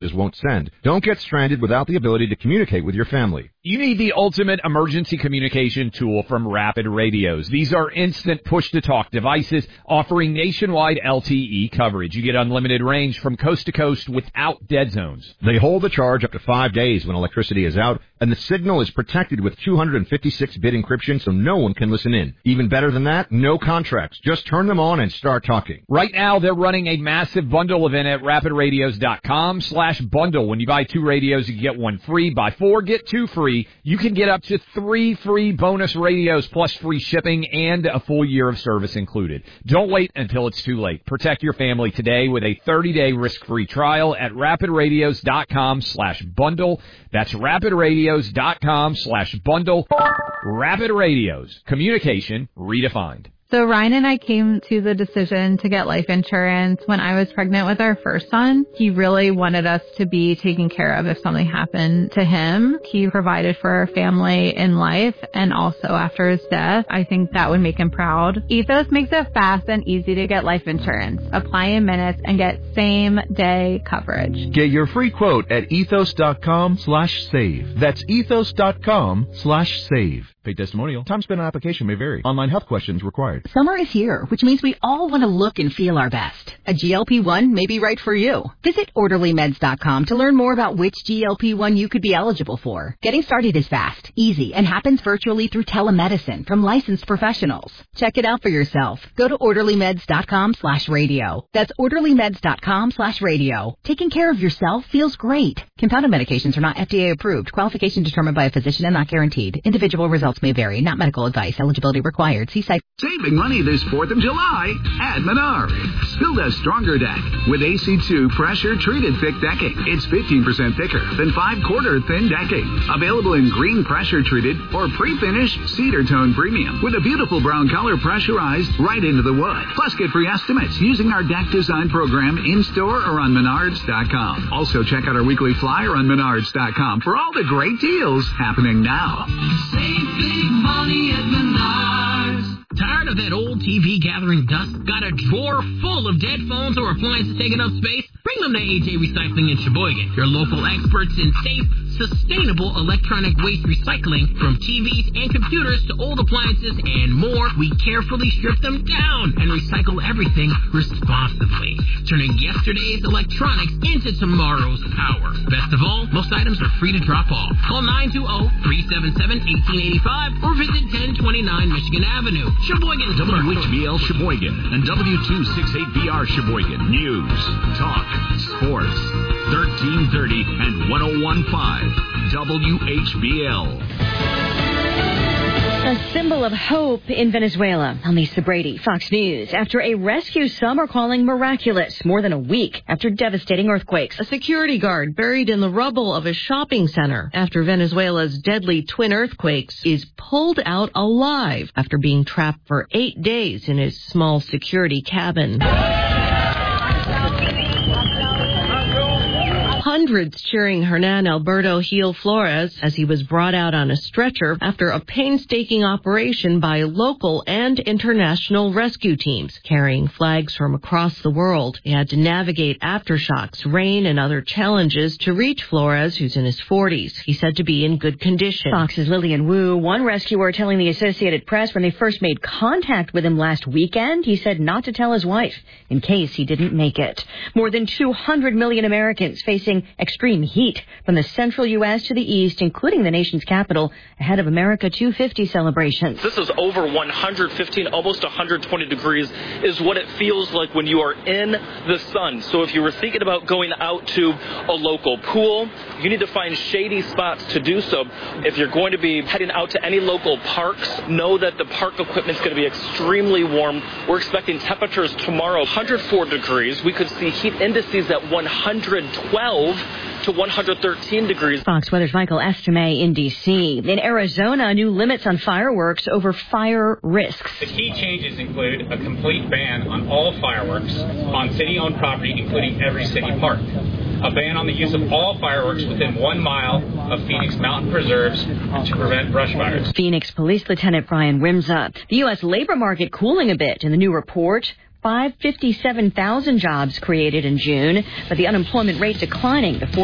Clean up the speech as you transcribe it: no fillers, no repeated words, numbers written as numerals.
devices won't send. Don't get stranded without the ability to communicate with your family. You need the ultimate emergency communication tool from Rapid Radios. These are instant push-to-talk devices offering nationwide LTE coverage. You get unlimited range from coast to coast without dead zones. They hold the charge up to 5 days when electricity is out, and the signal is protected with 256-bit encryption so no one can listen in. Even better than that, no contracts. Just turn them on and start talking. Right now, they're running a massive bundle event at rapidradios.com/bundle. When you buy 2 radios, you get 1 free. Buy 4, get 2 free. You can get up to 3 free bonus radios plus free shipping and a full year of service included. Don't wait until it's too late. Protect your family today with a 30-day risk-free trial at rapidradios.com/bundle. That's rapidradios.com/bundle. Rapid Radios. Communication redefined. So Ryan and I came to the decision to get life insurance when I was pregnant with our first son. He really wanted us to be taken care of if something happened to him. He provided for our family in life and also after his death. I think that would make him proud. Ethos makes it fast and easy to get life insurance. Apply in minutes and get same-day coverage. Get your free quote at ethos.com/save. That's ethos.com/save. Paid testimonial. Time spent on application may vary. Online health questions required. Summer is here, which means we all want to look and feel our best. A GLP-1 may be right for you. Visit OrderlyMeds.com to learn more about which GLP-1 you could be eligible for. Getting started is fast, easy, and happens virtually through telemedicine from licensed professionals. Check it out for yourself. Go to OrderlyMeds.com/radio. That's OrderlyMeds.com/radio. Taking care of yourself feels great. Compounded medications are not FDA approved. Qualification determined by a physician and not guaranteed. Individual results may vary. Not medical advice. Eligibility required. See site. Saving money this 4th of July at Menards. Build a stronger deck with AC2 pressure-treated thick decking. It's 15% thicker than 5/4 thin decking. Available in green pressure-treated or pre-finished cedar tone premium with a beautiful brown color pressurized right into the wood. Plus, get free estimates using our deck design program in-store or on Menards.com. Also, check out our weekly flyer on Menards.com for all the great deals happening now. Save big money at Menards. Tired of that old TV gathering dust? Got a drawer full of dead phones or appliances taking up space? Bring them to AJ Recycling in Sheboygan. Your local experts in safe, sustainable electronic waste recycling. From TVs and computers to old appliances and more, we carefully strip them down and recycle everything responsibly, turning yesterday's electronics into tomorrow's power. Best of all, most items are free to drop off. Call 920-377-1885 or visit 1029 Michigan Avenue, Sheboygan. WHBL Sheboygan and W268BR Sheboygan. News, talk, sports. 1330 and 1015 WHBL. A symbol of hope in Venezuela. I'm Lisa Brady, Fox News. After a rescue some are calling miraculous, more than a week after devastating earthquakes. A security guard buried in the rubble of a shopping center after Venezuela's deadly twin earthquakes is pulled out alive after being trapped for 8 days in his small security cabin. Hundreds cheering Hernan Alberto Gil Flores as he was brought out on a stretcher after a painstaking operation by local and international rescue teams carrying flags from across the world. They had to navigate aftershocks, rain, and other challenges to reach Flores, who's in his 40s. He's said to be in good condition. Fox's Lillian Wu, one rescuer telling the Associated Press when they first made contact with him last weekend, he said not to tell his wife in case he didn't make it. More than 200 million Americans facing extreme heat from the central U.S. to the east, including the nation's capital, ahead of America 250 celebrations. This is over 115, almost 120 degrees is what it feels like when you are in the sun. So if you were thinking about going out to a local pool, you need to find shady spots to do so. If you're going to be heading out to any local parks, know that the park equipment is going to be extremely warm. We're expecting temperatures tomorrow 104 degrees. We could see heat indices at 112 to 113 degrees. Fox Weather's Michael Estimé in D.C. In Arizona, new limits on fireworks over fire risks. The key changes include a complete ban on all fireworks on city-owned property, including every city park. A ban on the use of all fireworks within 1 mile of Phoenix Mountain Preserves to prevent brush fires. Phoenix Police Lieutenant Brian Wimsa. The U.S. labor market cooling a bit in the new report. 557,000 jobs created in June, but the unemployment rate declining to